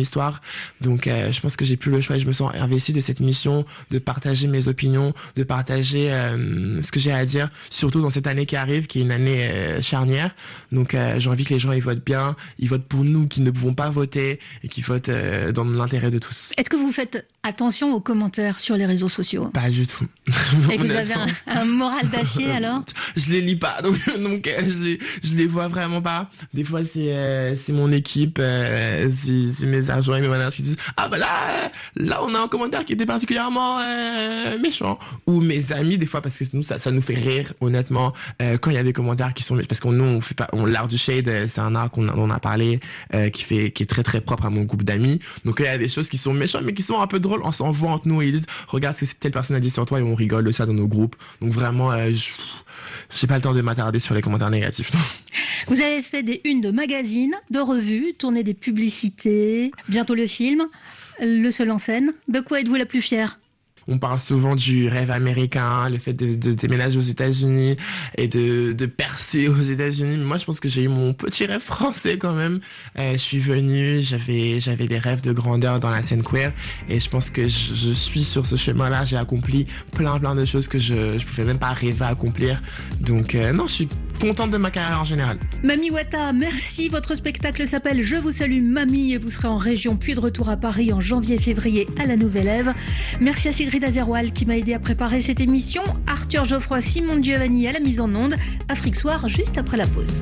histoire. Donc je pense que j'ai plus le choix et je me sens investi de cette mission de partager mes opinions, de partager ce que j'ai à dire, surtout dans cette année qui arrive, qui est une année charnière. Donc j'ai envie que les gens ils votent bien, ils votent pour nous qui ne pouvons pas voter et qui votent dans l'intérêt de tous. Est-ce que vous faites attention aux commentaires sur les réseaux sociaux? Pas du tout. Et vous avez un moral d'acier alors? Je les lis pas, donc je les vois vraiment pas. Des fois c'est mon équipe, c'est mes agents et mes managers qui disent ah bah là on a un commentaire qui était particulièrement méchant, ou mes amis des fois, parce que nous ça nous fait rire honnêtement quand il y a des commentaires qui sont, parce qu'on nous on fait pas, l'art du shade c'est un art on a parlé qui est très très propre à mon groupe d'amis. Donc il y a des choses qui sont méchantes mais qui sont un peu drôles, on s'en voit entre nous et ils disent regarde ce que telle personne a dit sur toi et on rigole de ça dans nos groupes. Donc vraiment j'ai pas le temps de m'attarder sur les commentaires négatifs. Non. Vous avez fait des unes de magazines, de revues, tourné des publicités, bientôt le film, le seul en scène. De quoi êtes-vous la plus fière? On parle souvent du rêve américain, le fait de déménager aux États-Unis et de percer aux États-Unis. Moi, je pense que j'ai eu mon petit rêve français quand même. Je suis venue, j'avais des rêves de grandeur dans la scène queer et je pense que je suis sur ce chemin-là. J'ai accompli plein de choses que je pouvais même pas rêver à accomplir. Donc non, je suis contente de ma carrière en général. Mami Wata, merci. Votre spectacle s'appelle Je vous salue Mamie et vous serez en région puis de retour à Paris en janvier et février à la Nouvelle Ève. Merci à Sigrid Azerwal qui m'a aidé à préparer cette émission. Arthur Geoffroy, Simon Giovanni à la mise en onde. Afrique Soir juste après la pause.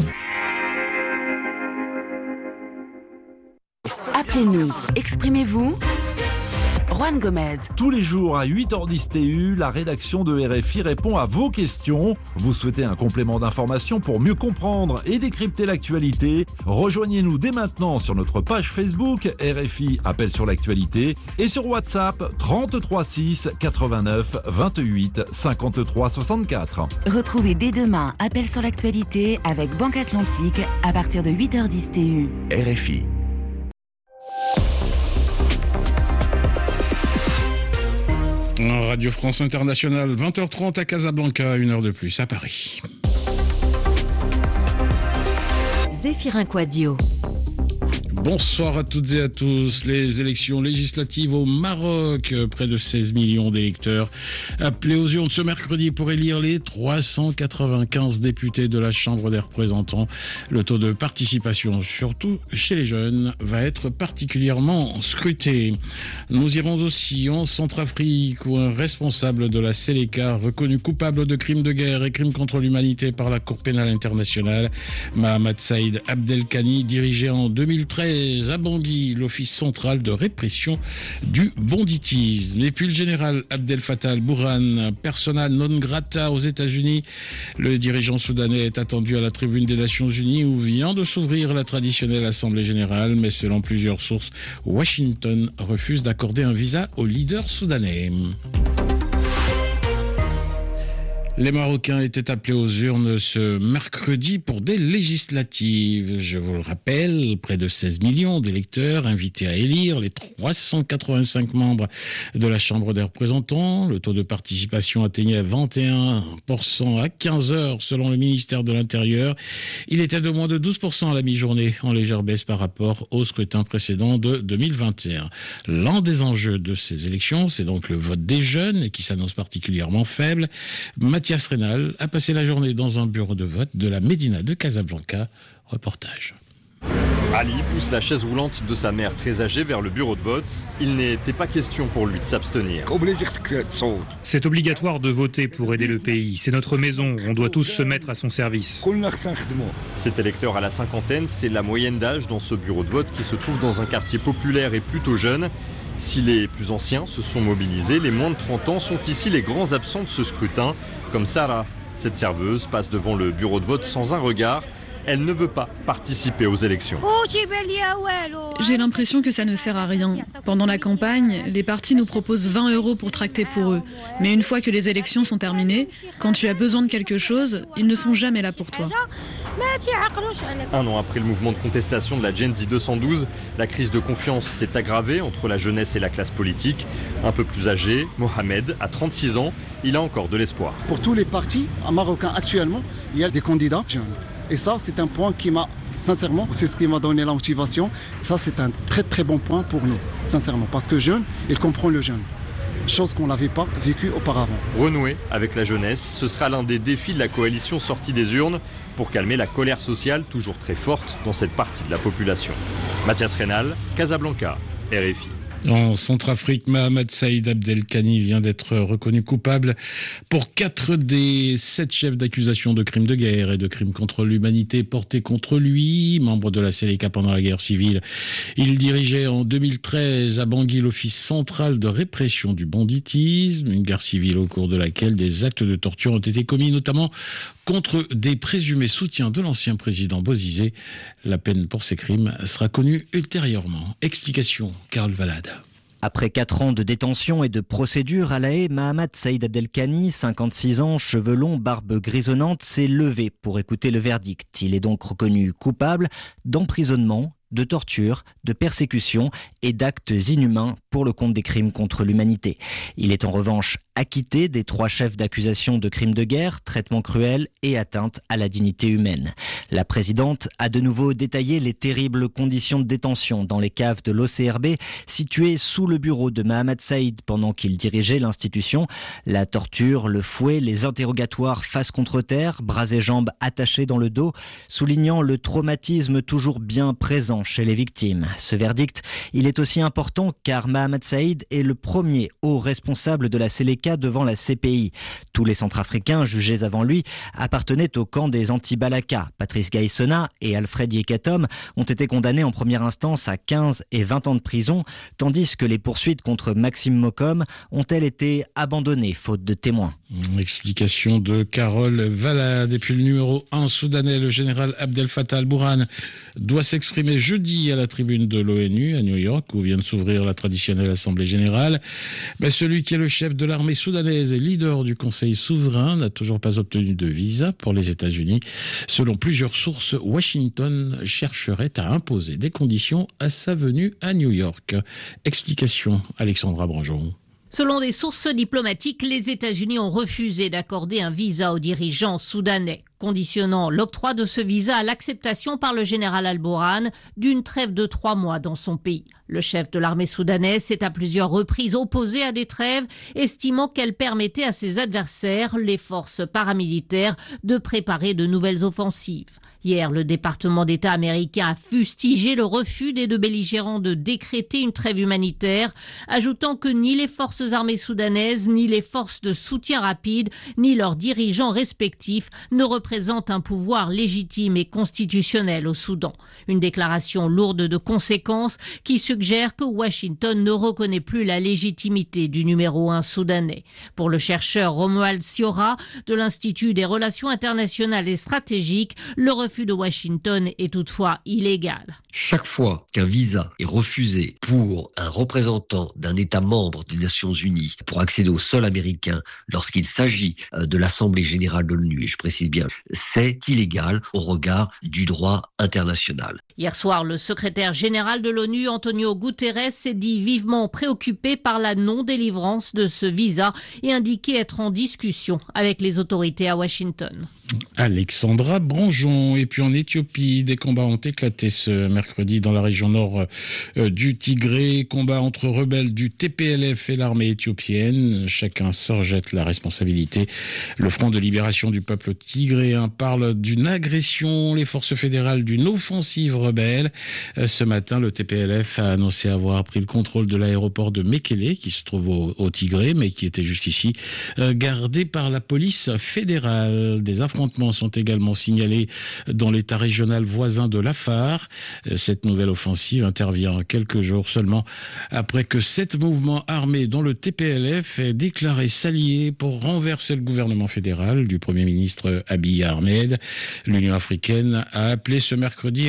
Appelez-nous, exprimez-vous. Juan Gomez. Tous les jours à 8h10 TU, la rédaction de RFI répond à vos questions. Vous souhaitez un complément d'information pour mieux comprendre et décrypter l'actualité? Rejoignez-nous dès maintenant sur notre page Facebook RFI Appel sur l'actualité et sur WhatsApp 33 6 89 28 53 64. Retrouvez dès demain Appel sur l'actualité avec Banque Atlantique à partir de 8h10 TU. RFI. Radio France Internationale, 20h30 à Casablanca, 1 heure de plus à Paris. Zéphirin Quadio. Bonsoir à toutes et à tous. Les élections législatives au Maroc, près de 16 millions d'électeurs appelés aux urnes ce mercredi pour élire les 395 députés de la Chambre des représentants. Le taux de participation, surtout chez les jeunes, va être particulièrement scruté. Nous irons aussi en Centrafrique où un responsable de la Seleka, reconnu coupable de crimes de guerre et crimes contre l'humanité par la Cour pénale internationale, Mohamed Saïd Abdelkani, dirigeait en 2013 à Bangui l'Office central de répression du banditisme. Et puis le général Abdel Fattah al-Burhan, persona non grata aux États-Unis. Le dirigeant soudanais est attendu à la tribune des Nations Unies où vient de s'ouvrir la traditionnelle Assemblée générale, mais selon plusieurs sources, Washington refuse d'accorder un visa aux leaders soudanais. Les Marocains étaient appelés aux urnes ce mercredi pour des législatives. Je vous le rappelle, près de 16 millions d'électeurs invités à élire les 385 membres de la Chambre des représentants. Le taux de participation atteignait 21% à 15 heures selon le ministère de l'Intérieur. Il était de moins de 12% à la mi-journée, en légère baisse par rapport au scrutin précédent de 2021. L'un des enjeux de ces élections, c'est donc le vote des jeunes qui s'annonce particulièrement faible. Mathias Rénal a passé la journée dans un bureau de vote de la Médina de Casablanca. Reportage. Ali pousse la chaise roulante de sa mère très âgée vers le bureau de vote. Il n'était pas question pour lui de s'abstenir. C'est obligatoire de voter pour aider le pays. C'est notre maison, on doit tous se mettre à son service. Cet électeur à la cinquantaine, c'est la moyenne d'âge dans ce bureau de vote qui se trouve dans un quartier populaire et plutôt jeune. Si les plus anciens se sont mobilisés, les moins de 30 ans sont ici les grands absents de ce scrutin, comme Sarah. Cette serveuse passe devant le bureau de vote sans un regard. Elle ne veut pas participer aux élections. J'ai l'impression que ça ne sert à rien. Pendant la campagne, les partis nous proposent 20 € pour tracter pour eux. Mais une fois que les élections sont terminées, quand tu as besoin de quelque chose, ils ne sont jamais là pour toi. Un an après le mouvement de contestation de la Gen Z 212, la crise de confiance s'est aggravée entre la jeunesse et la classe politique. Un peu plus âgé, Mohamed a 36 ans, il a encore de l'espoir. Pour tous les partis marocains actuellement, il y a des candidats jeunes. Et ça, c'est un point qui m'a Sincèrement, c'est ce qui m'a donné la motivation. Ça, c'est un très très bon point pour nous, sincèrement. Parce que jeune, il comprend le jeune. Chose qu'on n'avait pas vécue auparavant. Renouer avec la jeunesse, ce sera l'un des défis de la coalition sortie des urnes pour calmer la colère sociale toujours très forte dans cette partie de la population. Mathias Reynal, Casablanca, RFI. En Centrafrique, Mohamed Saïd Abdelkani vient d'être reconnu coupable pour 4 des 7 chefs d'accusation de crimes de guerre et de crimes contre l'humanité portés contre lui. Membre de la Séléka pendant la guerre civile, il dirigeait en 2013 à Bangui l'Office central de répression du banditisme, une guerre civile au cours de laquelle des actes de torture ont été commis, notamment contre des présumés soutiens de l'ancien président Bozizé. La peine pour ces crimes sera connue ultérieurement. Explication, Karl Valade. Après 4 ans de détention et de procédure à La Haye, Mohamed Saïd Abdelkani, 56 ans, cheveux longs, barbe grisonnante, s'est levé pour écouter le verdict. Il est donc reconnu coupable d'emprisonnement, de torture, de persécution et d'actes inhumains pour le compte des crimes contre l'humanité. Il est en revanche acquitté des 3 chefs d'accusation de crimes de guerre, traitement cruel et atteinte à la dignité humaine. La présidente a de nouveau détaillé les terribles conditions de détention dans les caves de l'OCRB situées sous le bureau de Mohamed Saïd pendant qu'il dirigeait l'institution. La torture, le fouet, les interrogatoires face contre terre, bras et jambes attachés dans le dos, soulignant le traumatisme toujours bien présent chez les victimes. Ce verdict, il est aussi important car Mohamed Saïd est le premier haut responsable de la Séléka devant la CPI. Tous les Centrafricains jugés avant lui appartenaient au camp des anti-Balaka. Patrice Gaïssona et Alfred Yekatom ont été condamnés en première instance à 15 et 20 ans de prison, tandis que les poursuites contre Maxime Mokom ont-elles été abandonnées faute de témoins. Explication de Carole Valade. Et puis le numéro 1 soudanais, le général Abdel Fattah al-Burhan, doit s'exprimer jeudi à la tribune de l'ONU à New York, où vient de s'ouvrir la traditionnelle Assemblée générale. Celui qui est le chef de l'armée soudanaise et leader du Conseil souverain n'a toujours pas obtenu de visa pour les États-Unis. Selon plusieurs sources, Washington chercherait à imposer des conditions à sa venue à New York. Explication, Alexandra Branjon. Selon des sources diplomatiques, les États-Unis ont refusé d'accorder un visa aux dirigeants soudanais, conditionnant l'octroi de ce visa à l'acceptation par le général al-Burhan d'une trêve de 3 mois dans son pays. Le chef de l'armée soudanaise s'est à plusieurs reprises opposé à des trêves, estimant qu'elles permettaient à ses adversaires, les forces paramilitaires, de préparer de nouvelles offensives. Hier, le département d'État américain a fustigé le refus des 2 belligérants de décréter une trêve humanitaire, ajoutant que ni les forces armées soudanaises, ni les forces de soutien rapide, ni leurs dirigeants respectifs ne représentent un pouvoir légitime et constitutionnel au Soudan. Une déclaration lourde de conséquences qui suggère que Washington ne reconnaît plus la légitimité du numéro 1 soudanais. Pour le chercheur Romuald Siora de l'Institut des relations internationales et stratégiques, le refus de Washington est toutefois illégal. Chaque fois qu'un visa est refusé pour un représentant d'un État membre des Nations Unies pour accéder au sol américain lorsqu'il s'agit de l'Assemblée générale de l'ONU, et je précise bien, c'est illégal au regard du droit international. Hier soir, le secrétaire général de l'ONU, Antonio Guterres, s'est dit vivement préoccupé par la non-délivrance de ce visa et indiqué être en discussion avec les autorités à Washington. Alexandra Branjon. Et puis en Éthiopie, des combats ont éclaté ce mercredi dans la région nord du Tigré. Combats entre rebelles du TPLF et l'armée éthiopienne. Chacun se rejette la responsabilité. Le Front de libération du peuple tigréen parle d'une agression. Les forces fédérales d'une offensive rebelle. Ce matin, le TPLF a annoncé avoir pris le contrôle de l'aéroport de Mekele, qui se trouve au Tigré, mais qui était jusqu'ici gardé par la police fédérale. Des affrontements sont également signalés dans l'état régional voisin de l'Afar. Cette nouvelle offensive intervient quelques jours seulement après que 7 mouvements armés, dont le TPLF, aient déclaré s'allier pour renverser le gouvernement fédéral du Premier ministre Abiy Ahmed. L'Union africaine a appelé ce mercredi à une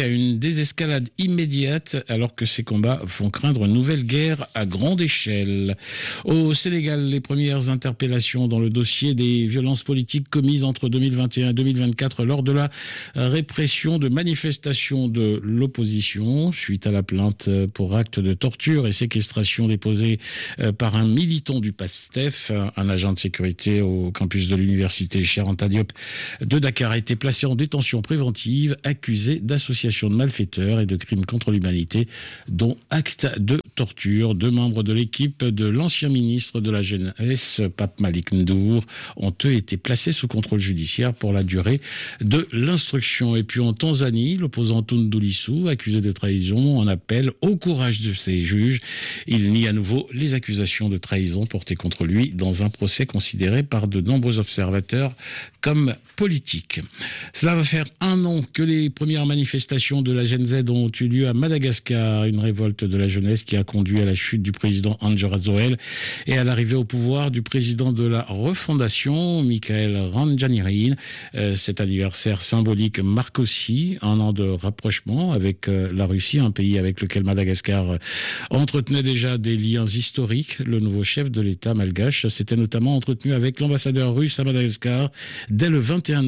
désescalade immédiate alors que ces combats font craindre une nouvelle guerre à grande échelle. Au Sénégal, les premières interpellations dans le dossier des violences politiques commises entre 2021 et 2024 lors de la répression de manifestations de l'opposition suite à la plainte pour acte de torture et séquestration déposée par un militant du PASTEF. Un agent de sécurité au campus de l'université Cheikh Anta Diop de Dakar a été placé en détention préventive, accusé d'association de malfaiteurs et de crimes contre l'humanité, dont acte de torture. 2 membres de l'équipe de l'ancien ministre de la Jeunesse, Pape Malik Ndour, ont eux été placés sous contrôle judiciaire pour la durée de l'instruction. Et puis en Tanzanie, l'opposant Tundu Lissu, accusé de trahison, en appelle au courage de ses juges. Il nie à nouveau les accusations de trahison portées contre lui dans un procès considéré par de nombreux observateurs comme politique. Cela va faire 1 an que les premières manifestations de la Gen Z ont eu lieu à Madagascar, une révolte de la jeunesse qui a conduit à la chute du président Andry Rajoelina et à l'arrivée au pouvoir du président de la refondation, Michael Randrianirina. Cet anniversaire symbolique marque aussi 1 an de rapprochement avec la Russie, un pays avec lequel Madagascar entretenait déjà des liens historiques. Le nouveau chef de l'État malgache s'était notamment entretenu avec l'ambassadeur russe à Madagascar dès le 21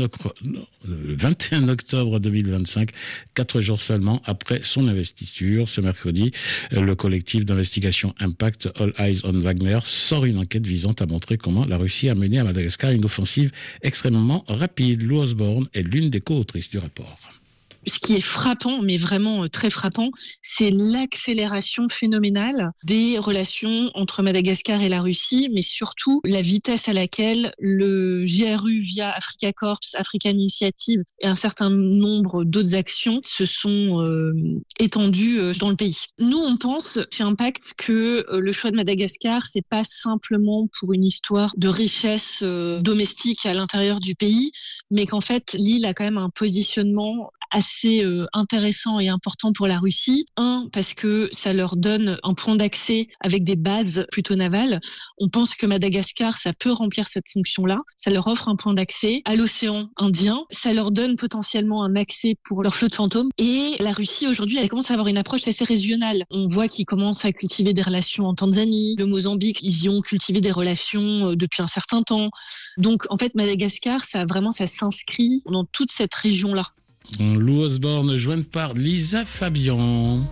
octobre 2025, 4 jours seulement après son investiture. Ce mercredi, le collectif d'investigation Impact All Eyes on Wagner sort une enquête visant à montrer comment la Russie a mené à Madagascar une offensive extrêmement rapide. Lou Osborne est l'une des co-autrices du rapport. Ce qui est frappant, mais vraiment très frappant, c'est l'accélération phénoménale des relations entre Madagascar et la Russie, mais surtout la vitesse à laquelle le GRU via Africa Corps, African Initiative et un certain nombre d'autres actions se sont étendues dans le pays. Nous, on pense chez Impact que le choix de Madagascar, c'est pas simplement pour une histoire de richesse domestique à l'intérieur du pays, mais qu'en fait, l'île a quand même un positionnement assez intéressant et important pour la Russie. Parce que ça leur donne un point d'accès avec des bases plutôt navales. On pense que Madagascar, ça peut remplir cette fonction-là. Ça leur offre un point d'accès à l'océan Indien. Ça leur donne potentiellement un accès pour leur flotte fantôme. Et la Russie, aujourd'hui, elle commence à avoir une approche assez régionale. On voit qu'ils commencent à cultiver des relations en Tanzanie. Le Mozambique, ils y ont cultivé des relations depuis un certain temps. Donc, en fait, Madagascar, ça s'inscrit dans toute cette région-là. Lou Osborne, jointe par Lisa Fabian.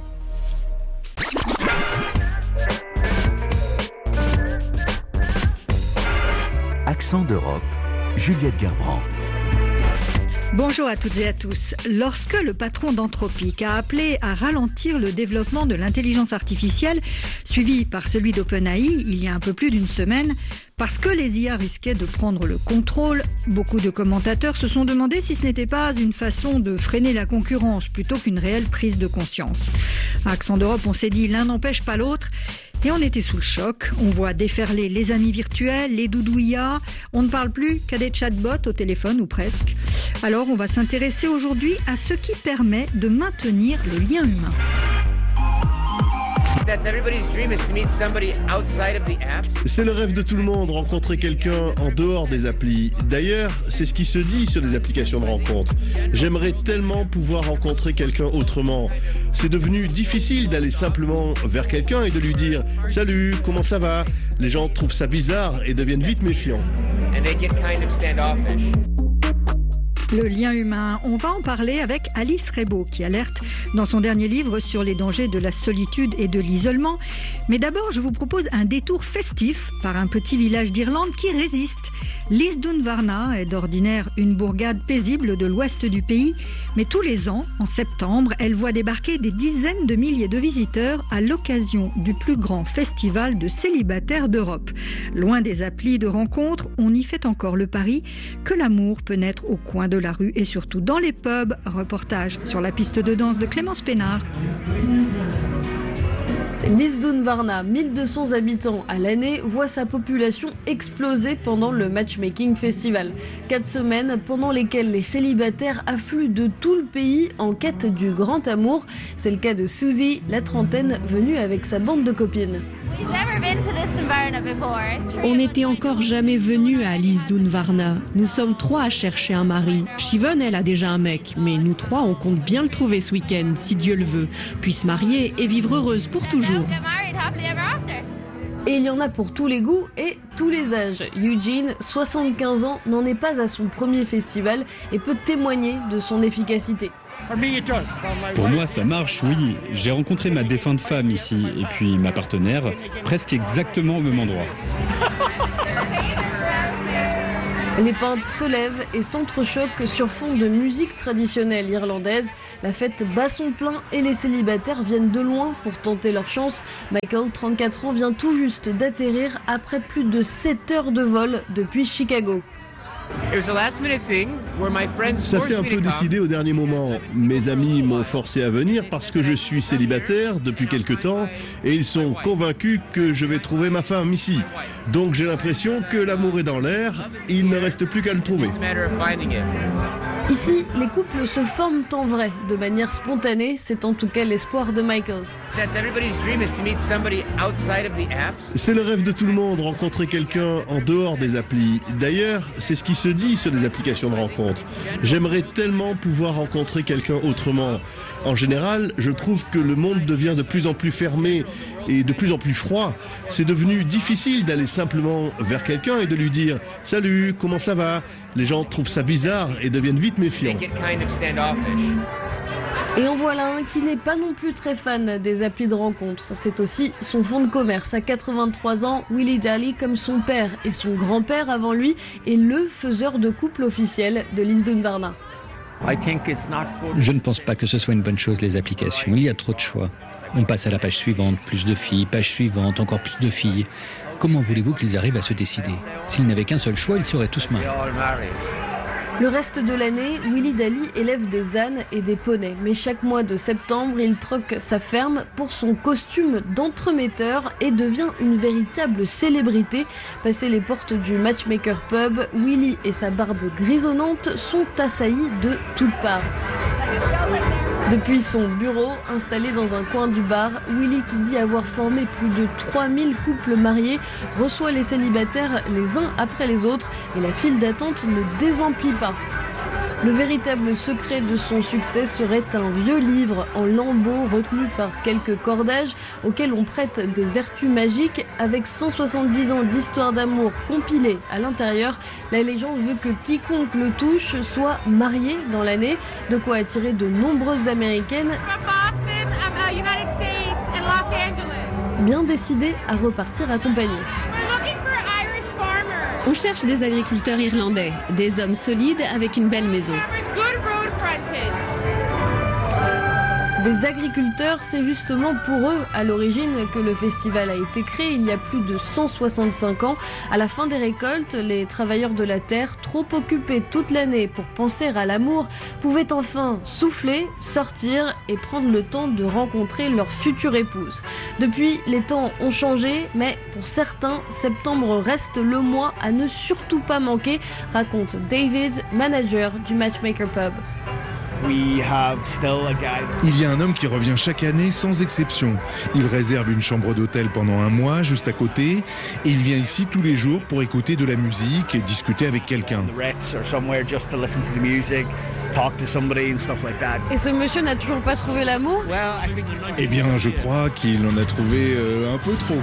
Accent d'Europe, Juliette Gerbrand. Bonjour à toutes et à tous. Lorsque le patron d'Anthropic a appelé à ralentir le développement de l'intelligence artificielle, suivi par celui d'OpenAI il y a un peu plus d'1 semaine, parce que les IA risquaient de prendre le contrôle, beaucoup de commentateurs se sont demandé si ce n'était pas une façon de freiner la concurrence plutôt qu'une réelle prise de conscience. À Accent d'Europe, on s'est dit l'un n'empêche pas l'autre. Et on était sous le choc. On voit déferler les amis virtuels, les doudou IA. On ne parle plus qu'à des chatbots au téléphone ou presque. Alors on va s'intéresser aujourd'hui à ce qui permet de maintenir le lien humain. C'est le rêve de tout le monde, rencontrer quelqu'un en dehors des applis. D'ailleurs, c'est ce qui se dit sur les applications de rencontre. J'aimerais tellement pouvoir rencontrer quelqu'un autrement. C'est devenu difficile d'aller simplement vers quelqu'un et de lui dire « Salut, comment ça va ?» Les gens trouvent ça bizarre et deviennent vite méfiants. Le lien humain, on va en parler avec Alice Rebaud qui alerte dans son dernier livre sur les dangers de la solitude et de l'isolement. Mais d'abord, je vous propose un détour festif par un petit village d'Irlande qui résiste. Lisdoonvarna est d'ordinaire une bourgade paisible de l'ouest du pays, mais tous les ans, en septembre, elle voit débarquer des dizaines de milliers de visiteurs à l'occasion du plus grand festival de célibataires d'Europe. Loin des applis de rencontres, on y fait encore le pari que l'amour peut naître au coin de la rue et surtout dans les pubs. Reportage sur la piste de danse de Clémence Pénard. Lisdoonvarna, 1200 habitants à l'année, voit sa population exploser pendant le Matchmaking Festival. 4 semaines pendant lesquelles les célibataires affluent de tout le pays en quête du grand amour. C'est le cas de Suzy, la trentaine, venue avec sa bande de copines. On n'était encore jamais venu à Lisdoon Varna. Nous sommes 3 à chercher un mari. Shivan, elle a déjà un mec, mais nous 3, on compte bien le trouver ce week-end, si Dieu le veut, puis se marier et vivre heureuse pour toujours. Et il y en a pour tous les goûts et tous les âges. Eugene, 75 ans, n'en est pas à son premier festival et peut témoigner de son efficacité. Pour moi, ça marche, oui. J'ai rencontré ma défunte femme ici et puis ma partenaire presque exactement au même endroit. Les peintres se lèvent et s'entrechoquent sur fond de musique traditionnelle irlandaise. La fête bat son plein et les célibataires viennent de loin pour tenter leur chance. Michael, 34 ans, vient tout juste d'atterrir après plus de 7 heures de vol depuis Chicago. Ça s'est un peu décidé au dernier moment. Mes amis m'ont forcé à venir parce que je suis célibataire depuis quelque temps et ils sont convaincus que je vais trouver ma femme ici. Donc j'ai l'impression que l'amour est dans l'air, il ne reste plus qu'à le trouver. Ici, les couples se forment en vrai, de manière spontanée, c'est en tout cas l'espoir de Michael. C'est le rêve de tout le monde, rencontrer quelqu'un en dehors des applis. D'ailleurs, c'est ce qui se dit sur les applications de rencontres. J'aimerais tellement pouvoir rencontrer quelqu'un autrement. En général, je trouve que le monde devient de plus en plus fermé et de plus en plus froid. C'est devenu difficile d'aller simplement vers quelqu'un et de lui dire « Salut, comment ça va ?» Les gens trouvent ça bizarre et deviennent vite méfiants. Et en voilà un qui n'est pas non plus très fan des applis de rencontres. C'est aussi son fonds de commerce. À 83 ans, Willie Daly, comme son père et son grand-père avant lui, est le faiseur de couple officiel de Lisdoon Varna. Je ne pense pas que ce soit une bonne chose, les applications. Il y a trop de choix. On passe à la page suivante, plus de filles, page suivante, encore plus de filles. Comment voulez-vous qu'ils arrivent à se décider ? S'ils n'avaient qu'un seul choix, ils seraient tous mariés. Le reste de l'année, Willie Daly élève des ânes et des poneys. Mais chaque mois de septembre, il troque sa ferme pour son costume d'entremetteur et devient une véritable célébrité. Passé les portes du Matchmaker Pub, Willie et sa barbe grisonnante sont assaillis de toutes parts. Depuis son bureau, installé dans un coin du bar, Willie, qui dit avoir formé plus de 3000 couples mariés, reçoit les célibataires les uns après les autres et la file d'attente ne désemplit pas. Le véritable secret de son succès serait un vieux livre en lambeaux retenu par quelques cordages auquel on prête des vertus magiques. Avec 170 ans d'histoire d'amour compilée à l'intérieur, la légende veut que quiconque le touche soit marié dans l'année, de quoi attirer de nombreuses Américaines bien décidées à repartir accompagnées. On cherche des agriculteurs irlandais, des hommes solides avec une belle maison. Des agriculteurs, c'est justement pour eux à l'origine que le festival a été créé il y a plus de 165 ans. À la fin des récoltes, les travailleurs de la terre, trop occupés toute l'année pour penser à l'amour, pouvaient enfin souffler, sortir et prendre le temps de rencontrer leur future épouse. Depuis, les temps ont changé, mais pour certains, septembre reste le mois à ne surtout pas manquer, raconte David, manager du Matchmaker Pub. Il y a un homme qui revient chaque année sans exception. Il réserve une chambre d'hôtel pendant un mois juste à côté et il vient ici tous les jours pour écouter de la musique et discuter avec quelqu'un. Et ce monsieur n'a toujours pas trouvé l'amour ? Eh bien, je crois qu'il en a trouvé un peu trop.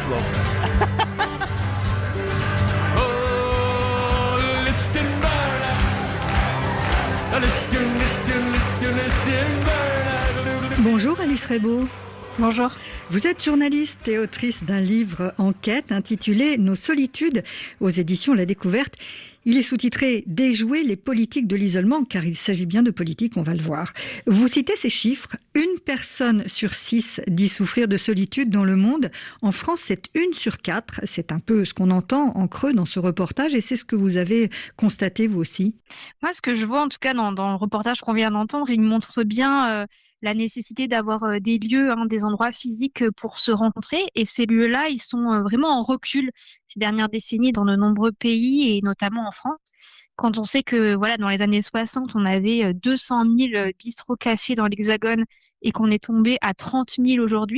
Bonjour Alice Rebaud. Bonjour. Vous êtes journaliste et autrice d'un livre enquête intitulé Nos solitudes aux éditions La Découverte. Il est sous-titré « Déjouer les politiques de l'isolement » car il s'agit bien de politique, on va le voir. Vous citez ces chiffres. 1 personne sur 6 dit souffrir de solitude dans le monde. En France, c'est 1 sur 4. C'est un peu ce qu'on entend en creux dans ce reportage et c'est ce que vous avez constaté vous aussi. Moi, ce que je vois en tout cas dans le reportage qu'on vient d'entendre, il montre bien la nécessité d'avoir des lieux, des endroits physiques pour se rencontrer. Et ces lieux-là, ils sont vraiment en recul ces dernières décennies dans de nombreux pays et notamment en France. Quand on sait que dans les années 60, on avait 200 000 bistrots cafés dans l'Hexagone et qu'on est tombé à 30 000 aujourd'hui,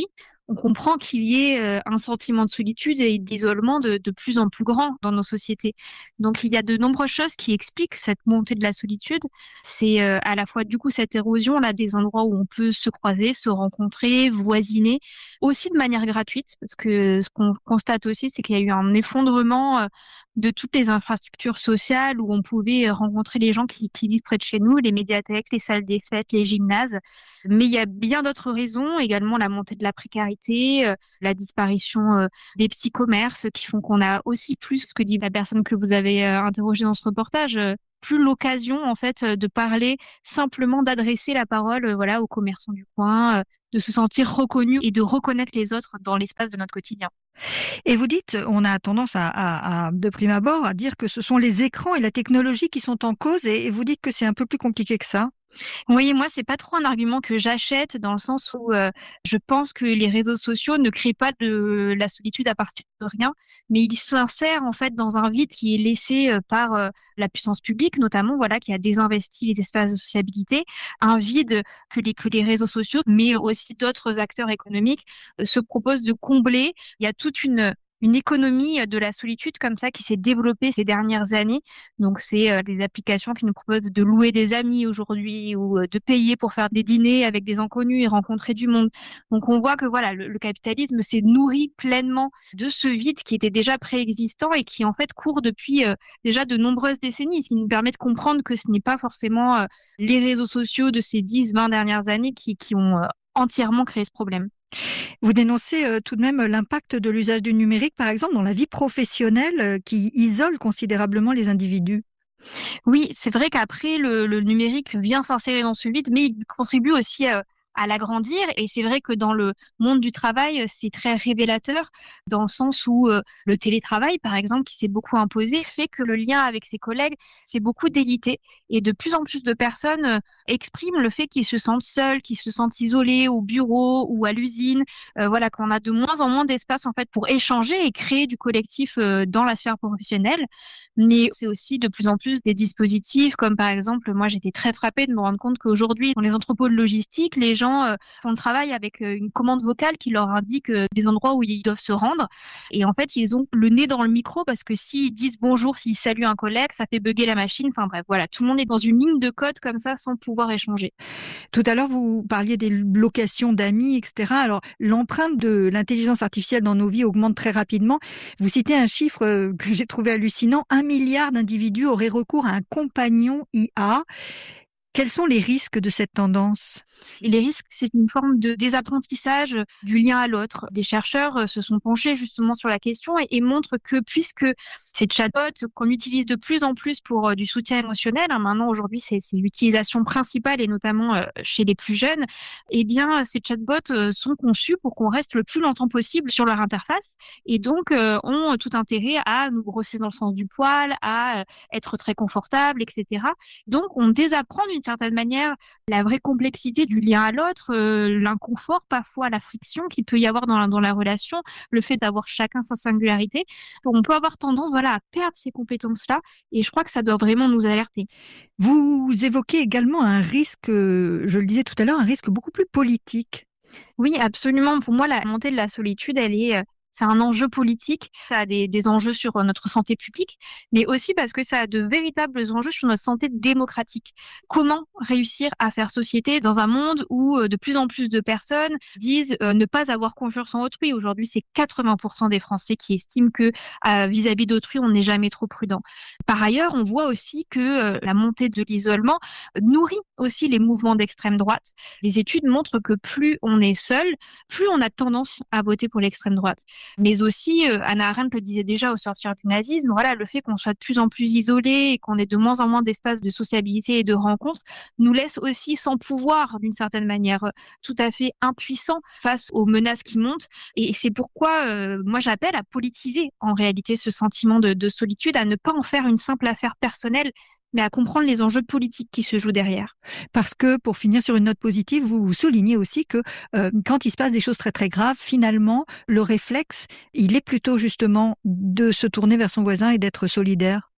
on comprend qu'il y ait un sentiment de solitude et d'isolement de plus en plus grand dans nos sociétés. Donc il y a de nombreuses choses qui expliquent cette montée de la solitude. C'est à la fois du coup cette érosion là des endroits où on peut se croiser, se rencontrer, voisiner, aussi de manière gratuite, parce que ce qu'on constate aussi, c'est qu'il y a eu un effondrement de toutes les infrastructures sociales où on pouvait rencontrer les gens qui vivent près de chez nous, les médiathèques, les salles des fêtes, les gymnases. Mais il y a bien d'autres raisons, également la montée de la précarité, la disparition des petits commerces qui font qu'on a aussi plus, ce que dit la personne que vous avez interrogée dans ce reportage, plus l'occasion en fait de parler, simplement d'adresser la parole aux commerçants du coin, de se sentir reconnu et de reconnaître les autres dans l'espace de notre quotidien. Et vous dites, on a tendance à de prime abord à dire que ce sont les écrans et la technologie qui sont en cause, et vous dites que c'est un peu plus compliqué que ça. Oui, moi, c'est pas trop un argument que j'achète, dans le sens où je pense que les réseaux sociaux ne créent pas de la solitude à partir de rien, mais ils s'insèrent en fait dans un vide qui est laissé par la puissance publique, notamment, qui a désinvesti les espaces de sociabilité, un vide que les réseaux sociaux, mais aussi d'autres acteurs économiques, se proposent de combler. Il y a toute une économie de la solitude comme ça qui s'est développée ces dernières années. Donc c'est des applications qui nous proposent de louer des amis aujourd'hui ou de payer pour faire des dîners avec des inconnus et rencontrer du monde. Donc on voit que le capitalisme s'est nourri pleinement de ce vide qui était déjà préexistant et qui en fait court depuis déjà de nombreuses décennies, ce qui nous permet de comprendre que ce n'est pas forcément les réseaux sociaux de ces 10-20 dernières années qui ont entièrement créé ce problème. Vous dénoncez tout de même l'impact de l'usage du numérique, par exemple, dans la vie professionnelle, qui isole considérablement les individus. Oui, c'est vrai qu'après, le numérique vient s'insérer dans ce vide, mais il contribue aussi à l'agrandir. Et c'est vrai que dans le monde du travail, c'est très révélateur, dans le sens où le télétravail, par exemple, qui s'est beaucoup imposé, fait que le lien avec ses collègues s'est beaucoup délité. Et de plus en plus de personnes expriment le fait qu'ils se sentent seuls, qu'ils se sentent isolés au bureau ou à l'usine. Qu'on a de moins en moins d'espace en fait pour échanger et créer du collectif dans la sphère professionnelle. Mais c'est aussi de plus en plus des dispositifs, comme par exemple, moi j'étais très frappée de me rendre compte qu'aujourd'hui, dans les entrepôts de logistique, les gens font le travail avec une commande vocale qui leur indique des endroits où ils doivent se rendre. Et en fait, ils ont le nez dans le micro parce que s'ils disent bonjour, s'ils saluent un collègue, ça fait bugger la machine. Enfin bref, tout le monde est dans une ligne de code comme ça sans pouvoir échanger. Tout à l'heure, vous parliez des locations d'amis, etc. Alors, l'empreinte de l'intelligence artificielle dans nos vies augmente très rapidement. Vous citez un chiffre que j'ai trouvé hallucinant. 1 milliard d'individus auraient recours à un compagnon IA. Quels sont les risques de cette tendance ? Et les risques, c'est une forme de désapprentissage du lien à l'autre. Des chercheurs se sont penchés justement sur la question et montrent que puisque ces chatbots qu'on utilise de plus en plus pour du soutien émotionnel, maintenant aujourd'hui c'est l'utilisation principale et notamment chez les plus jeunes, eh bien ces chatbots sont conçus pour qu'on reste le plus longtemps possible sur leur interface et donc ont tout intérêt à nous brosser dans le sens du poil, à être très confortable, etc. Donc on désapprend d'une certaine manière la vraie complexité du lien à l'autre, l'inconfort, parfois la friction qu'il peut y avoir dans la relation, le fait d'avoir chacun sa singularité. On peut avoir tendance à perdre ces compétences-là et je crois que ça doit vraiment nous alerter. Vous évoquez également un risque, je le disais tout à l'heure, un risque beaucoup plus politique. Oui, absolument. Pour moi, la montée de la solitude, c'est un enjeu politique, ça a des enjeux sur notre santé publique, mais aussi parce que ça a de véritables enjeux sur notre santé démocratique. Comment réussir à faire société dans un monde où de plus en plus de personnes disent ne pas avoir confiance en autrui. Aujourd'hui, c'est 80% des Français qui estiment que vis-à-vis d'autrui, on n'est jamais trop prudent. Par ailleurs, on voit aussi que la montée de l'isolement nourrit aussi les mouvements d'extrême droite. Les études montrent que plus on est seul, plus on a tendance à voter pour l'extrême droite. Mais aussi, Hannah Arendt le disait déjà au sortir du nazisme, le fait qu'on soit de plus en plus isolé et qu'on ait de moins en moins d'espace de sociabilité et de rencontres nous laisse aussi sans pouvoir, d'une certaine manière, tout à fait impuissants face aux menaces qui montent. Et c'est pourquoi moi j'appelle à politiser en réalité ce sentiment de solitude, à ne pas en faire une simple affaire personnelle, mais à comprendre les enjeux politiques qui se jouent derrière. Parce que, pour finir sur une note positive, vous soulignez aussi que quand il se passe des choses très très graves, finalement, le réflexe, il est plutôt justement de se tourner vers son voisin et d'être solidaire.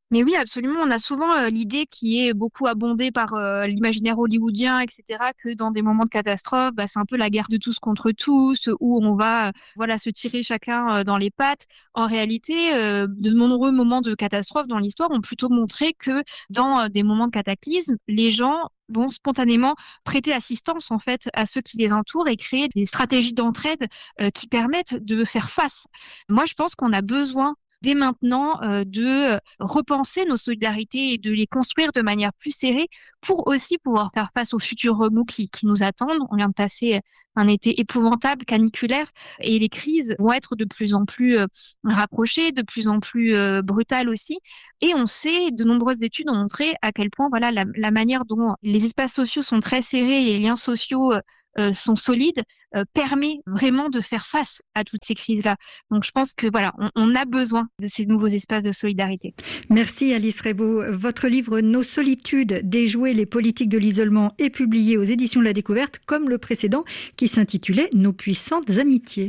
Mais oui, absolument. On a souvent l'idée qui est beaucoup abondée par l'imaginaire hollywoodien, etc., que dans des moments de catastrophe, c'est un peu la guerre de tous contre tous, où on va se tirer chacun dans les pattes. En réalité, de nombreux moments de catastrophe dans l'histoire ont plutôt montré que dans des moments de cataclysme, les gens vont spontanément prêter assistance en fait à ceux qui les entourent et créer des stratégies d'entraide qui permettent de faire face. Moi, je pense qu'on a besoin dès maintenant de repenser nos solidarités et de les construire de manière plus serrée pour aussi pouvoir faire face aux futurs remous qui nous attendent. On vient de passer un été épouvantable, caniculaire, et les crises vont être de plus en plus rapprochées, de plus en plus brutales aussi. Et on sait, de nombreuses études ont montré à quel point la manière dont les espaces sociaux sont très serrés et les liens sociaux sont solides, permet vraiment de faire face à toutes ces crises-là. Donc je pense que on a besoin de ces nouveaux espaces de solidarité. Merci Alice Rebaud. Votre livre Nos solitudes, déjouer les politiques de l'isolement est publié aux éditions de la Découverte, comme le précédent qui s'intitulait Nos puissantes amitiés.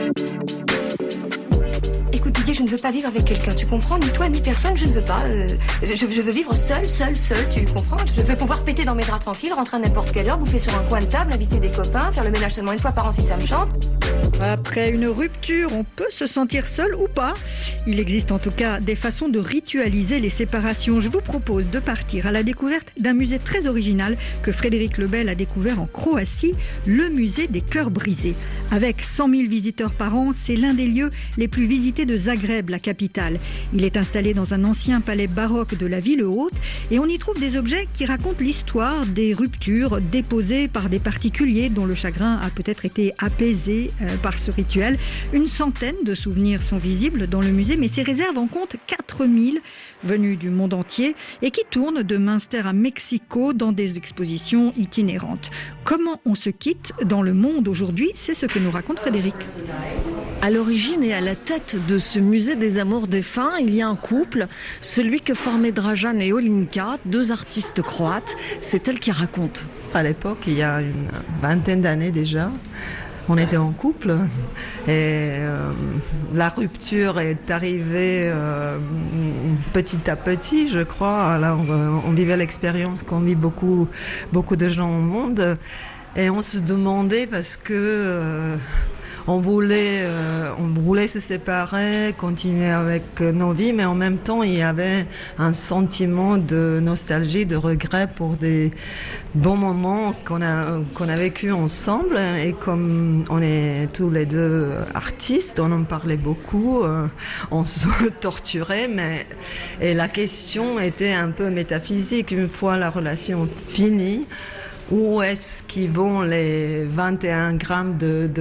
Écoute Didier, je ne veux pas vivre avec quelqu'un, tu comprends? Ni toi ni personne, je ne veux pas. Je veux vivre seule, tu comprends? Je veux pouvoir péter dans mes draps tranquilles, rentrer à n'importe quelle heure, bouffer sur un coin de table, inviter des copains, faire le ménage seulement une fois par an si ça me chante. Après une rupture, on peut se sentir seul ou pas. Il existe en tout cas des façons de ritualiser les séparations. Je vous propose de partir à la découverte d'un musée très original que Frédéric Lebel a découvert en Croatie, le musée des cœurs brisés. Avec 100 000 visiteurs par an, c'est l'un des lieux les plus visités de Zagreb, la capitale. Il est installé dans un ancien palais baroque de la ville haute et on y trouve des objets qui racontent l'histoire des ruptures déposées par des particuliers dont le chagrin a peut-être été apaisé par ce rituel. Une centaine de souvenirs sont visibles dans le musée, mais ces réserves en comptent 4000 venus du monde entier et qui tournent de Münster à Mexico dans des expositions itinérantes. Comment on se quitte dans le monde aujourd'hui, c'est ce que nous raconte Frédéric. À l'origine et à la tête de ce musée des amours défunts, il y a un couple, celui que formaient Dragan et Olinka, deux artistes croates. C'est elle qui raconte. À l'époque, il y a une vingtaine d'années déjà, on était en couple et la rupture est arrivée petit à petit, je crois. Alors, on vivait l'expérience qu'ont vit beaucoup de gens au monde et on se demandait parce que on voulait se séparer, continuer avec nos vies, mais en même temps, il y avait un sentiment de nostalgie, de regret pour des bons moments qu'on a vécu ensemble. Et comme on est tous les deux artistes, on en parlait beaucoup, on se torturait, et la question était un peu métaphysique. Une fois la relation finie, où est-ce qu'ils vont les 21 grammes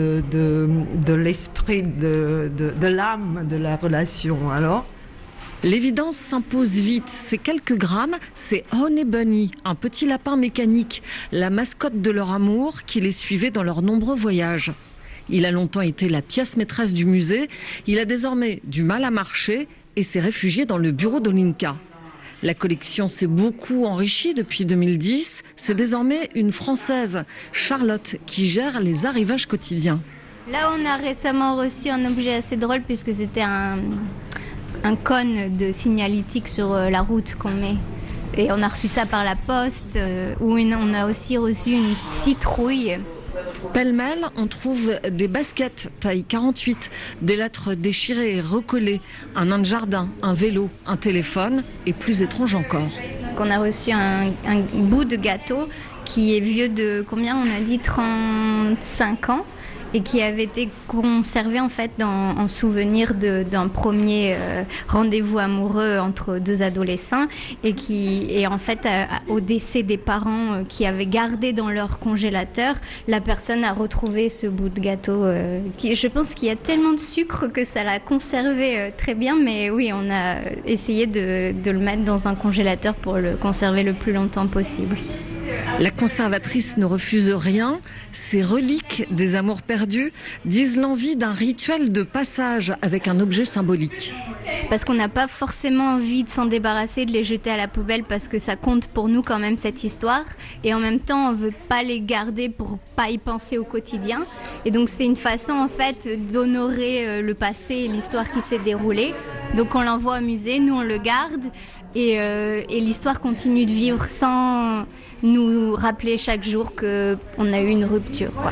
de l'esprit, de l'âme de la relation alors? L'évidence s'impose vite. Ces quelques grammes, c'est Honey Bunny, un petit lapin mécanique, la mascotte de leur amour qui les suivait dans leurs nombreux voyages. Il a longtemps été la pièce maîtresse du musée. Il a désormais du mal à marcher et s'est réfugié dans le bureau d'Olinka. La collection s'est beaucoup enrichie depuis 2010. C'est désormais une Française, Charlotte, qui gère les arrivages quotidiens. Là, on a récemment reçu un objet assez drôle puisque c'était un cône de signalétique sur la route qu'on met. Et on a reçu ça par la poste. On a aussi reçu une citrouille. Pêle-mêle, on trouve des baskets taille 48, des lettres déchirées et recollées, un nain de jardin, un vélo, un téléphone et plus étrange encore. On a reçu un bout de gâteau qui est vieux de, combien on a dit, 35 ans et qui avait été conservé en fait en souvenir d'un premier rendez-vous amoureux entre deux adolescents et en fait au décès des parents qui avaient gardé dans leur congélateur, la personne a retrouvé ce bout de gâteau je pense qu'il y a tellement de sucre que ça l'a conservé très bien, mais oui, on a essayé de le mettre dans un congélateur pour le conserver le plus longtemps possible. La conservatrice ne refuse rien. Ces reliques des amours perdus disent l'envie d'un rituel de passage avec un objet symbolique. Parce qu'on n'a pas forcément envie de s'en débarrasser, de les jeter à la poubelle parce que ça compte pour nous quand même cette histoire. Et en même temps, on ne veut pas les garder pour pas y penser au quotidien. Et donc c'est une façon en fait d'honorer le passé et l'histoire qui s'est déroulée. Donc on l'envoie au musée, nous on le garde. et l'histoire continue de vivre sans nous rappeler chaque jour qu'on a eu une rupture, quoi.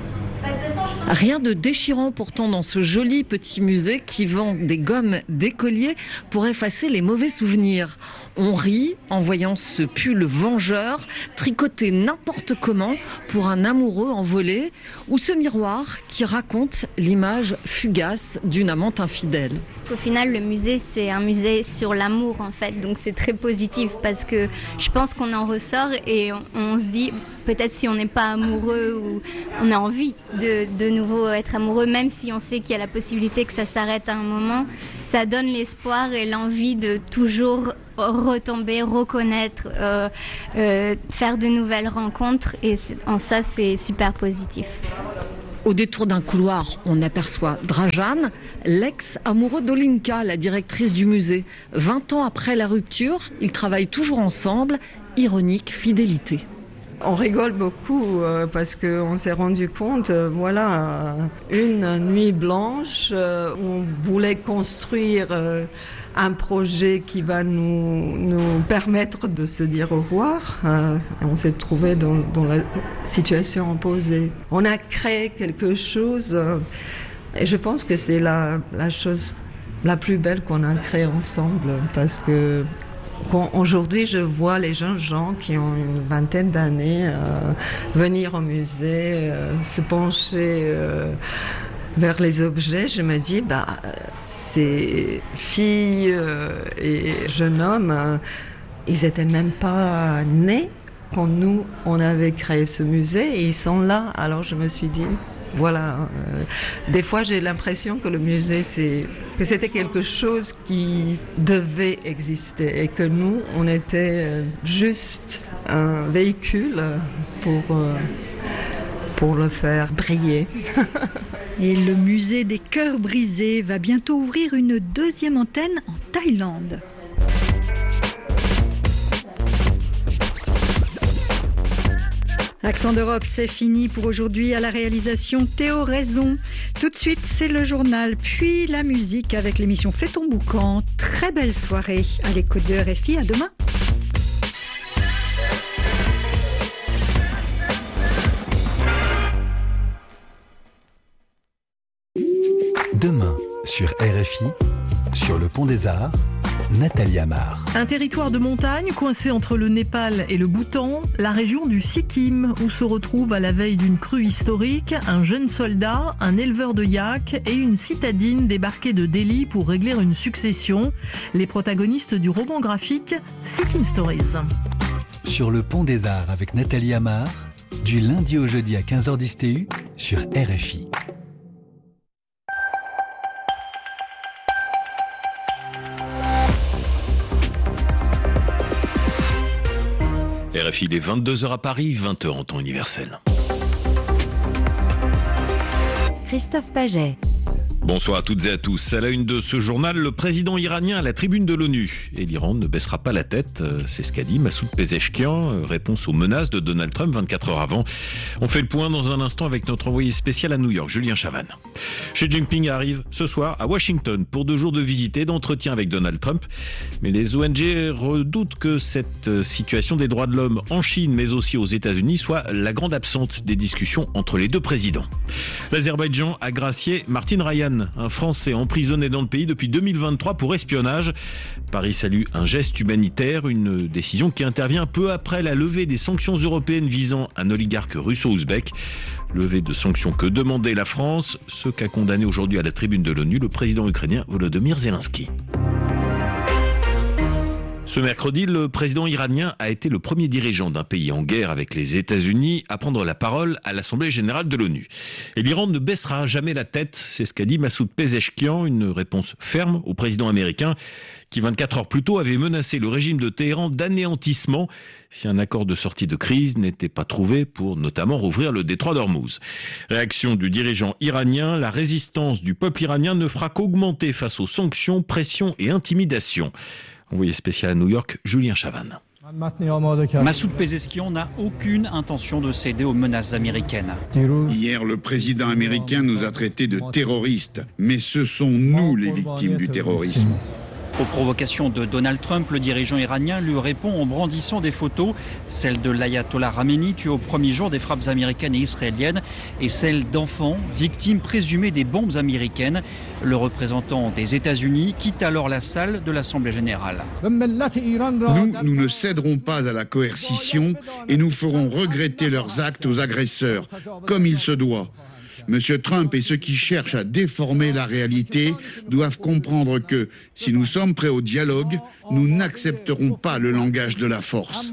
Rien de déchirant pourtant dans ce joli petit musée qui vend des gommes d'écolier pour effacer les mauvais souvenirs. On rit en voyant ce pull vengeur tricoté n'importe comment pour un amoureux envolé, ou ce miroir qui raconte l'image fugace d'une amante infidèle. Au final, le musée, c'est un musée sur l'amour, en fait. Donc, c'est très positif parce que je pense qu'on en ressort et on se dit, peut-être si on n'est pas amoureux ou on a envie de nouveau être amoureux, même si on sait qu'il y a la possibilité que ça s'arrête à un moment, ça donne l'espoir et l'envie de toujours retomber, reconnaître, faire de nouvelles rencontres. Et en ça, c'est super positif. Au détour d'un couloir, on aperçoit Drajan, l'ex-amoureux d'Olinka, la directrice du musée. 20 ans après la rupture, ils travaillent toujours ensemble. Ironique fidélité. On rigole beaucoup parce qu'on s'est rendu compte, une nuit blanche, on voulait construire un projet qui va nous permettre de se dire au revoir. On s'est trouvé dans la situation opposée. On a créé quelque chose et je pense que c'est la chose la plus belle qu'on a créée ensemble parce que aujourd'hui, je vois les jeunes gens qui ont une vingtaine d'années venir au musée, se pencher vers les objets. Je me dis, ces filles et jeunes hommes, ils étaient même pas nés quand nous, on avait créé ce musée et ils sont là. Alors je me suis dit, des fois j'ai l'impression que le musée c'était quelque chose qui devait exister et que nous on était juste un véhicule pour le faire briller. Et le musée des cœurs brisés va bientôt ouvrir une deuxième antenne en Thaïlande. Accent d'Europe, c'est fini pour aujourd'hui. À la réalisation, Théo Raison. Tout de suite, c'est le journal, puis la musique avec l'émission Fais ton boucan. Très belle soirée à l'écoute de RFI. À demain. Demain, sur RFI, sur le Pont des Arts, Nathalie Amar. Un territoire de montagne coincé entre le Népal et le Bhoutan, la région du Sikkim, où se retrouvent à la veille d'une crue historique un jeune soldat, un éleveur de yak et une citadine débarqués de Delhi pour régler une succession. Les protagonistes du roman graphique Sikkim Stories. Sur le Pont des Arts avec Nathalie Amar, du lundi au jeudi à 15h10 TU sur RFI. RFI, il est 22h à Paris, 20h en temps universel. Christophe Paget. Bonsoir à toutes et à tous. À la une de ce journal, le président iranien à la tribune de l'ONU. Et l'Iran ne baissera pas la tête, c'est ce qu'a dit Massoud Pezeshkian, réponse aux menaces de Donald Trump 24 heures avant. On fait le point dans un instant avec notre envoyé spécial à New York, Julien Chavannes. Xi Jinping arrive ce soir à Washington pour 2 jours de visite et d'entretien avec Donald Trump. Mais les ONG redoutent que cette situation des droits de l'homme en Chine, mais aussi aux États-Unis, soit la grande absente des discussions entre les deux présidents. L'Azerbaïdjan a gracié Martin Ryan, un Français emprisonné dans le pays depuis 2023 pour espionnage. Paris salue un geste humanitaire, une décision qui intervient peu après la levée des sanctions européennes visant un oligarque russo-ouzbek. Levée de sanctions que demandait la France, ce qu'a condamné aujourd'hui à la tribune de l'ONU le président ukrainien Volodymyr Zelensky. Ce mercredi, le président iranien a été le premier dirigeant d'un pays en guerre avec les États-Unis à prendre la parole à l'Assemblée générale de l'ONU. Et l'Iran ne baissera jamais la tête, c'est ce qu'a dit Massoud Pezeshkian, une réponse ferme au président américain qui 24 heures plus tôt avait menacé le régime de Téhéran d'anéantissement si un accord de sortie de crise n'était pas trouvé pour notamment rouvrir le détroit d'Ormuz. Réaction du dirigeant iranien, la résistance du peuple iranien ne fera qu'augmenter face aux sanctions, pressions et intimidations. Envoyé spécial à New York, Julien Chavannes. Massoud Pezeshkian n'a aucune intention de céder aux menaces américaines. Hier, le président américain nous a traités de terroristes, mais ce sont nous les victimes du terrorisme. Aux provocations de Donald Trump, le dirigeant iranien lui répond en brandissant des photos, celle de l'ayatollah Khamenei tué au premier jour des frappes américaines et israéliennes et celle d'enfants victimes présumées des bombes américaines. Le représentant des États-Unis quitte alors la salle de l'Assemblée générale. Nous ne céderons pas à la coercition et nous ferons regretter leurs actes aux agresseurs, comme il se doit. Monsieur Trump et ceux qui cherchent à déformer la réalité doivent comprendre que, si nous sommes prêts au dialogue, nous n'accepterons pas le langage de la force.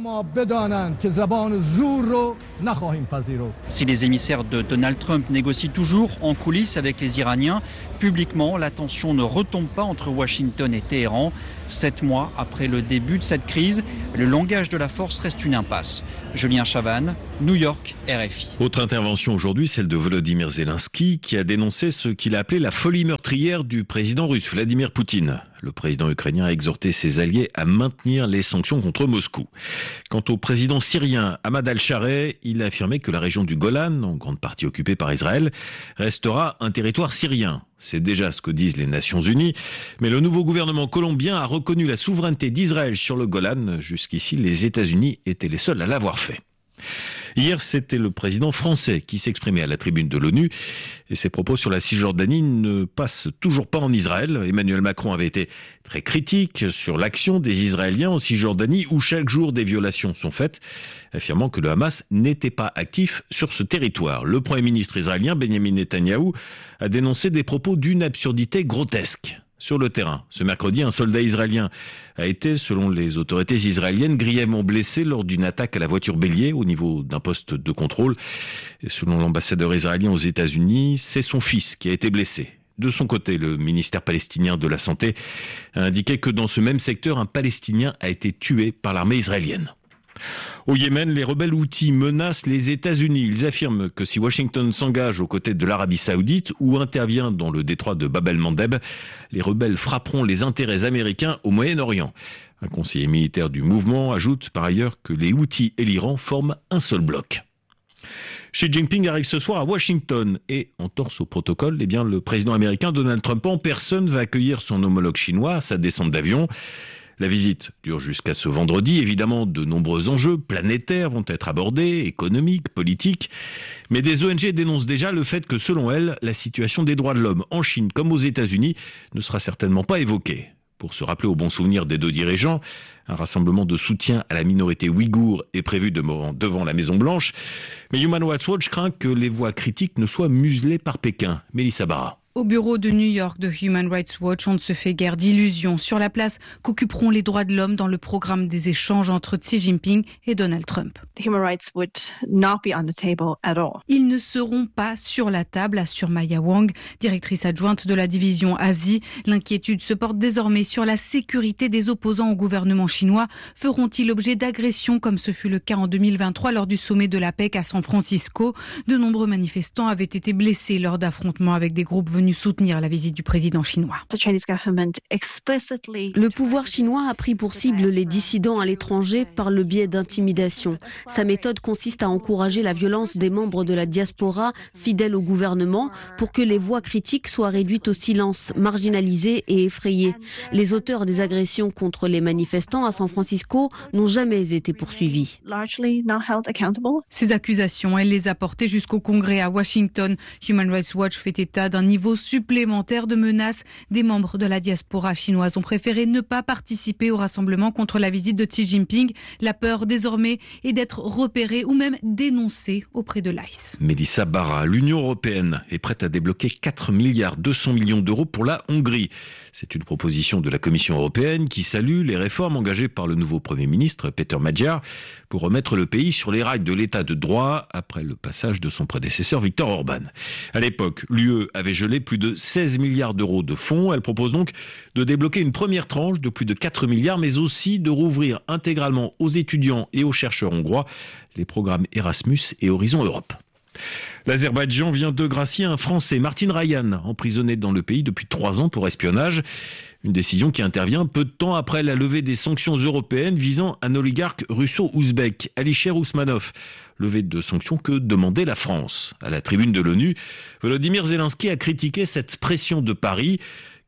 Si les émissaires de Donald Trump négocient toujours en coulisses avec les Iraniens, publiquement, la tension ne retombe pas entre Washington et Téhéran. 7 mois après le début de cette crise, le langage de la force reste une impasse. Julien Chavannes, New York, RFI. Autre intervention aujourd'hui, celle de Volodymyr Zelensky, qui a dénoncé ce qu'il a appelé la folie meurtrière du président russe, Vladimir Poutine. Le président ukrainien a exhorté ses alliés à maintenir les sanctions contre Moscou. Quant au président syrien Ahmad al-Shareh, il a affirmé que la région du Golan, en grande partie occupée par Israël, restera un territoire syrien. C'est déjà ce que disent les Nations Unies. Mais le nouveau gouvernement colombien a reconnu la souveraineté d'Israël sur le Golan. Jusqu'ici, les États-Unis étaient les seuls à l'avoir fait. Hier, c'était le président français qui s'exprimait à la tribune de l'ONU et ses propos sur la Cisjordanie ne passent toujours pas en Israël. Emmanuel Macron avait été très critique sur l'action des Israéliens en Cisjordanie où chaque jour des violations sont faites, affirmant que le Hamas n'était pas actif sur ce territoire. Le Premier ministre israélien Benjamin Netanyahou a dénoncé des propos d'une absurdité grotesque. Sur le terrain, ce mercredi, un soldat israélien a été, selon les autorités israéliennes, grièvement blessé lors d'une attaque à la voiture bélier au niveau d'un poste de contrôle. Et selon l'ambassadeur israélien aux États-Unis, c'est son fils qui a été blessé. De son côté, le ministère palestinien de la Santé a indiqué que dans ce même secteur, un Palestinien a été tué par l'armée israélienne. Au Yémen, les rebelles houthis menacent les États-Unis. Ils affirment que si Washington s'engage aux côtés de l'Arabie Saoudite ou intervient dans le détroit de Bab el-Mandeb, les rebelles frapperont les intérêts américains au Moyen-Orient. Un conseiller militaire du mouvement ajoute par ailleurs que les Houthis et l'Iran forment un seul bloc. Xi Jinping arrive ce soir à Washington et, en torse au protocole, le président américain Donald Trump en personne va accueillir son homologue chinois à sa descente d'avion. La visite dure jusqu'à ce vendredi. Évidemment, de nombreux enjeux planétaires vont être abordés, économiques, politiques. Mais des ONG dénoncent déjà le fait que, selon elles, la situation des droits de l'homme en Chine comme aux États-Unis ne sera certainement pas évoquée. Pour se rappeler au bon souvenir des deux dirigeants, un rassemblement de soutien à la minorité ouïghour est prévu devant la Maison-Blanche. Mais Human Rights Watch craint que les voix critiques ne soient muselées par Pékin. Mélissa Barra. Au bureau de New York de Human Rights Watch, on ne se fait guère d'illusions sur la place qu'occuperont les droits de l'homme dans le programme des échanges entre Xi Jinping et Donald Trump. Ils ne seront pas sur la table, assure Maya Wang, directrice adjointe de la division Asie. L'inquiétude se porte désormais sur la sécurité des opposants au gouvernement chinois. Feront-ils l'objet d'agressions comme ce fut le cas en 2023 lors du sommet de l'APEC à San Francisco? De nombreux manifestants avaient été blessés lors d'affrontements avec des groupes venus soutenir la visite du président chinois. Le pouvoir chinois a pris pour cible les dissidents à l'étranger par le biais d'intimidation. Sa méthode consiste à encourager la violence des membres de la diaspora fidèles au gouvernement pour que les voix critiques soient réduites au silence, marginalisées et effrayées. Les auteurs des agressions contre les manifestants à San Francisco n'ont jamais été poursuivis. Ces accusations, elle les a portées jusqu'au Congrès à Washington. Human Rights Watch fait état d'un niveau supplémentaire de menaces. Des membres de la diaspora chinoise ont préféré ne pas participer au rassemblement contre la visite de Xi Jinping. La peur désormais est d'être repérés ou même dénoncés auprès de l'ICE. Mélissa Barra, l'Union européenne est prête à débloquer 4,2 milliards d'euros pour la Hongrie. C'est une proposition de la Commission européenne qui salue les réformes engagées par le nouveau Premier ministre Péter Magyar pour remettre le pays sur les rails de l'état de droit après le passage de son prédécesseur Viktor Orban. À l'époque, l'UE avait gelé plus de 16 milliards d'euros de fonds. Elle propose donc de débloquer une première tranche de plus de 4 milliards, mais aussi de rouvrir intégralement aux étudiants et aux chercheurs hongrois les programmes Erasmus et Horizon Europe. L'Azerbaïdjan vient de gracier un Français, Martin Ryan, emprisonné dans le pays depuis 3 ans pour espionnage. Une décision qui intervient peu de temps après la levée des sanctions européennes visant un oligarque russo-ouzbek, Alisher Ousmanov. Levée de sanctions que demandait la France. À la tribune de l'ONU, Volodymyr Zelensky a critiqué cette pression de Paris.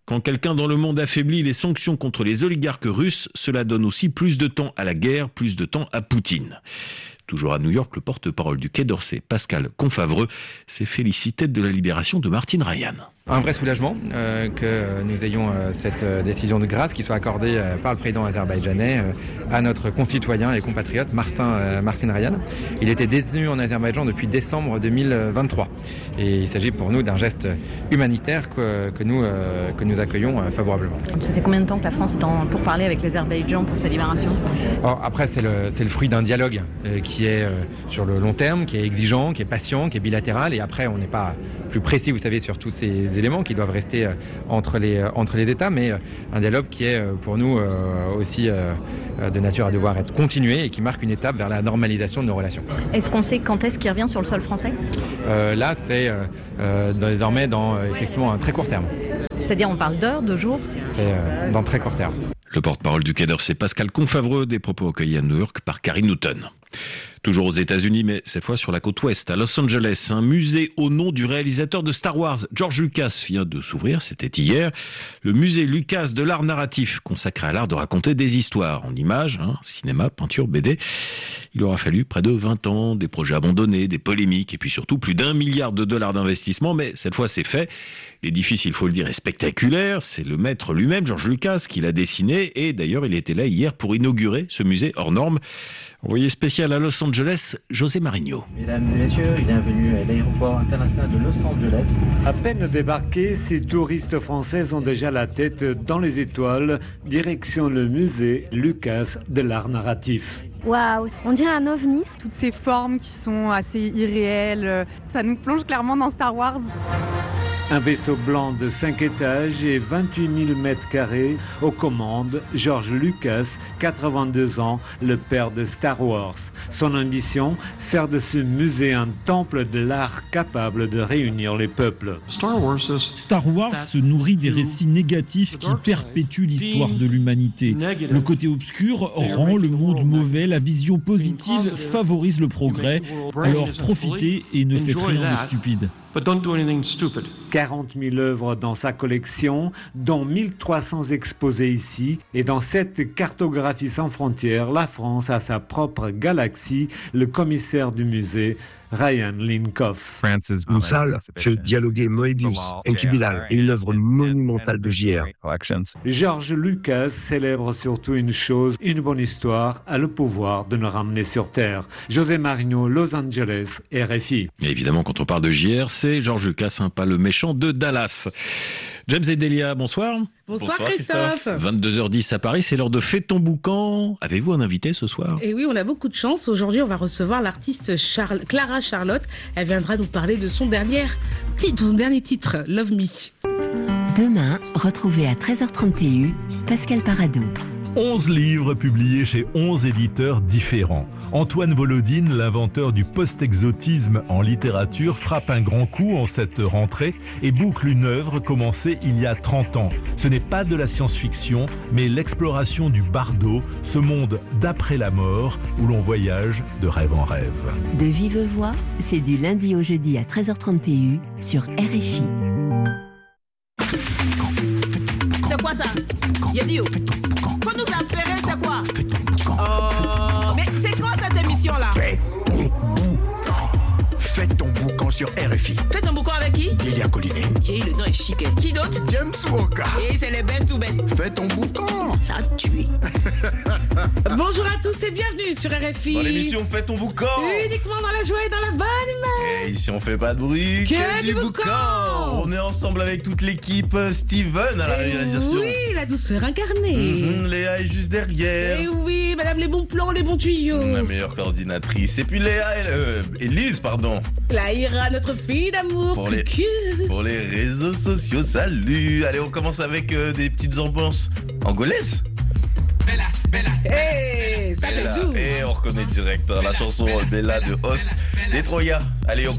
Quand quelqu'un dans le monde affaiblit les sanctions contre les oligarques russes, cela donne aussi plus de temps à la guerre, plus de temps à Poutine. Toujours à New York, le porte-parole du Quai d'Orsay, Pascal Confavreux, s'est félicité de la libération de Martin Ryan. Un vrai soulagement que nous ayons cette décision de grâce qui soit accordée par le président azerbaïdjanais à notre concitoyen et compatriote Martin Ryan. Il était détenu en Azerbaïdjan depuis décembre 2023 et il s'agit pour nous d'un geste humanitaire que nous accueillons favorablement. Ça fait combien de temps que la France est en pourparlers avec l'Azerbaïdjan pour sa libération ? Alors, après, c'est le fruit d'un dialogue qui est sur le long terme, qui est exigeant, qui est patient, qui est bilatéral, et après on n'est pas plus précis, vous savez, sur tous ces éléments qui doivent rester entre les États, mais un dialogue qui est pour nous aussi de nature à devoir être continué et qui marque une étape vers la normalisation de nos relations. Est-ce qu'on sait quand est-ce qu'il revient sur le sol français ? Là, c'est désormais dans effectivement un très court terme. C'est-à-dire on parle d'heures, de jours ? C'est dans très court terme. Le porte-parole du Quai d'Orsay, Pascal Confavreux, des propos recueillis à New York par Karine Newton. Toujours aux États-Unis, mais cette fois sur la côte ouest, à Los Angeles, un musée au nom du réalisateur de Star Wars, George Lucas, vient de s'ouvrir, c'était hier. Le musée Lucas de l'art narratif, consacré à l'art de raconter des histoires en images, cinéma, peinture, BD. Il aura fallu près de 20 ans, des projets abandonnés, des polémiques, et puis surtout plus d'1 milliard de dollars d'investissement, mais cette fois c'est fait. L'édifice, il faut le dire, est spectaculaire. C'est le maître lui-même, George Lucas, qui l'a dessiné, et d'ailleurs il était là hier pour inaugurer ce musée hors norme. Envoyé spécial à Los Angeles, José Marigno. Mesdames et messieurs, bienvenue à l'aéroport international de Los Angeles. À peine débarqués, ces touristes français ont déjà la tête dans les étoiles, direction le musée Lucas de l'art narratif. Waouh, on dirait un ovni. Toutes ces formes qui sont assez irréelles, ça nous plonge clairement dans Star Wars. Un vaisseau blanc de 5 étages et 28 000 mètres carrés. Aux commandes, George Lucas, 82 ans, le père de Star Wars. Son ambition, faire de ce musée un temple de l'art capable de réunir les peuples. Star Wars se nourrit des récits négatifs qui perpétuent l'histoire de l'humanité. Le côté obscur rend le monde mauvais, la vision positive favorise le progrès. Alors profitez et ne faites rien de stupide. 40 000 œuvres dans sa collection, dont 1300 exposées ici. Et dans cette cartographie sans frontières, la France a sa propre galaxie. Le commissaire du musée, Ryan Linkoff. Une salle fait dialoguer Moebius, Enki Bilal et une œuvre monumentale de JR. George Lucas célèbre surtout une chose, une bonne histoire a le pouvoir de nous ramener sur Terre. José Marigno, Los Angeles, RFI. Et évidemment, quand on parle de JR, c'est George Lucas, pas le méchant de Dallas. James et Delia, bonsoir. Bonsoir Christophe. 22h10 à Paris, c'est l'heure de Fais ton boucan. Avez-vous un invité ce soir ? Et oui, on a beaucoup de chance. Aujourd'hui, on va recevoir l'artiste Clara Charlotte. Elle viendra nous parler de son dernier titre, Love Me. Demain, retrouvez à 13h30 TU, Pascal Paradou. 11 livres publiés chez 11 éditeurs différents. Antoine Volodine, l'inventeur du post-exotisme en littérature, frappe un grand coup en cette rentrée et boucle une œuvre commencée il y a 30 ans. Ce n'est pas de la science-fiction, mais l'exploration du bardo, ce monde d'après la mort où l'on voyage de rêve en rêve. De vive voix, c'est du lundi au jeudi à 13h30 TU sur RFI. C'est quoi ça? Yadio. Faut nous appeler, c'est quoi? Mais c'est quoi cette émission-là? Fais ton boucan sur RFI. Fais ton boucan avec qui? Delia Collinet. Le nom est chic. Qui d'autre? James Walker. Et c'est les best ou best. Fais ton boucan. Ça a tué. Bonjour à tous et bienvenue sur RFI. Dans l'émission Fais ton boucan. Uniquement dans la joie et dans la bonne humeur. Et ici on fait pas de bruit, que du boucan. On est ensemble avec toute l'équipe. Steven à la réalisation. Oui, la douceur incarnée. Léa est juste derrière. Et oui, madame les bons plans, les bons tuyaux. La meilleure coordinatrice. Et puis Léa, Élise, pardon. La Ira, notre fille d'amour. Pour les réseaux sociaux, salut. Allez, on commence avec des petites ambiances angolaises. Bella. Hey, ça c'est tout. Et on reconnaît direct la chanson Bella de Os des Troya. Allez, on